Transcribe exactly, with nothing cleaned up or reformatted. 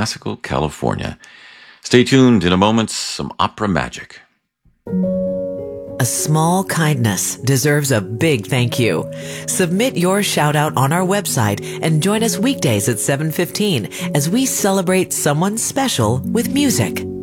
classical California. Stay tuned. In a moment, some opera magic. A small kindness deserves a big thank you. Submit your shout out on our website and join us weekdays at seven fifteen as we celebrate someone special with music.